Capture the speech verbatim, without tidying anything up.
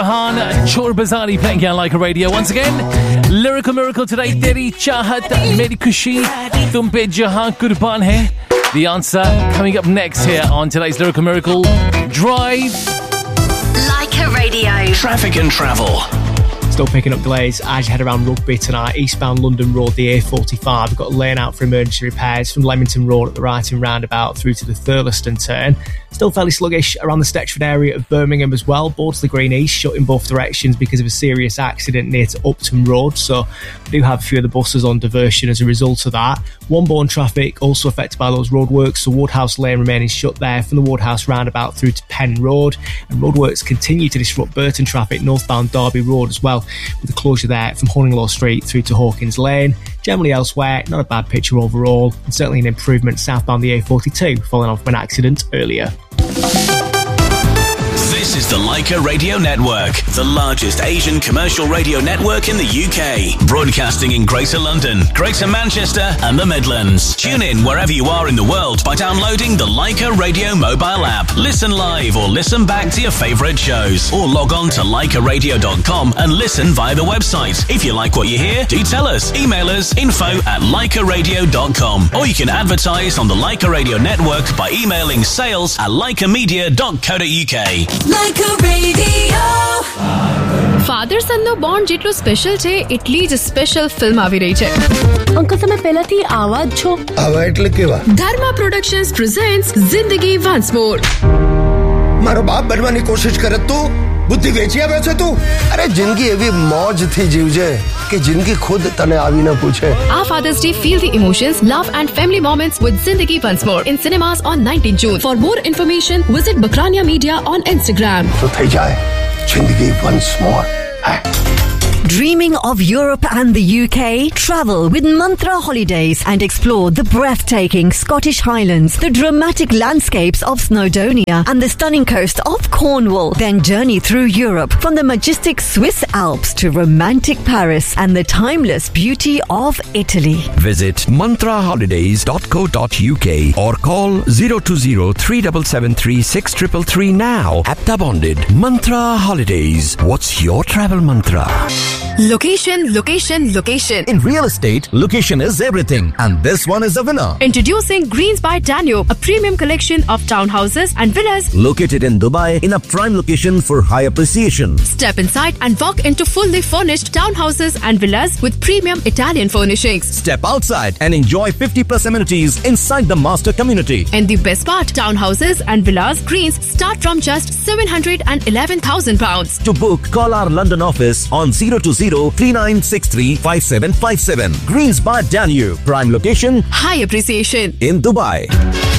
Farhan Chor Bazari playing here on Like a Radio once again. Lyrical Miracle today. Teri chahat meri khushi tum pe jahan qurban hai. The answer coming up next here on today's Lyrical Miracle Drive. Like a Radio. Traffic and travel. Still picking up delays as you head around Rugby tonight. Eastbound London Road, the A forty-five. We've got a lane out for emergency repairs from Leamington Road at the Wrighting roundabout through to the Thurleston turn. Still fairly sluggish around the Stechford area of Birmingham as well. Bordesley Green East shut in both directions because of a serious accident near to Upton Road. So we do have a few of the buses on diversion as a result of that. Wonbourne traffic also affected by those roadworks. So Woodhouse Lane remaining shut there from the Woodhouse roundabout through to Penn Road. And roadworks continue to disrupt Burton traffic northbound Derby Road as well, with the closure there from Hollinglaw Street through to Hawkins Lane. Generally elsewhere, not a bad picture overall, and certainly an improvement southbound the A forty-two, following off an accident earlier. This is the Leica Radio Network, the largest Asian commercial radio network in the U K. Broadcasting in Greater London, Greater Manchester and the Midlands. Tune in wherever you are in the world by downloading the Leica Radio mobile app. Listen live or listen back to your favourite shows. Or log on to leica radio dot com and listen via the website. If you like what you hear, do tell us. Email us info at leica radio dot com. Or you can advertise on the Leica Radio Network by emailing sales at leica media dot co dot uk. Like a Radio. Father સનનો bond જેટલો special છે એટલી જ special film આવી રહી છે. Uncle તમે પહેલાથી આવા જ છો. આવા એટલે કેવા? ધર્મા પ્રોડક્શન્સ પ્રેઝન્ટ્સ જિંદગી વન્સ મોર. મારો બાપ બનવાની કોશિશ કરે તું બુદ્ધિ વેચી આવ્યો છે તું. અરે જિંદગી એવી મોજથી જીવજે કે જિંદગી ખુદ તને આવી ન પૂછે. Our Father's Day, feel the emotions, love and family moments with Zindagi Once More in cinemas on nineteenth June. For more information, visit Bakrania Media on Instagram. તો થઈ જાય જિંદગી once more. Dreaming of Europe and the U K? Travel with Mantra Holidays and explore the breathtaking Scottish Highlands, the dramatic landscapes of Snowdonia and the stunning coast of Cornwall. Then journey through Europe from the majestic Swiss Alps to romantic Paris and the timeless beauty of Italy. Visit mantra holidays dot co dot uk or call zero two zero three seven seven three six three three three now. Apta bonded. Mantra Holidays. What's your travel mantra? Location, location, location. In real estate, location is everything, and this one is a winner. Introducing Greens by Danube, a premium collection of townhouses and villas located in Dubai in a prime location for high appreciation. Step inside and walk into fully furnished townhouses and villas with premium Italian furnishings. Step outside and enjoy fifty plus amenities inside the master community. And the best part, townhouses and villas Greens start from just seven hundred eleven thousand pounds. To book, call our London office on zero two zero three nine six three five seven five seven. Greens by Danube, prime location, high appreciation in Dubai.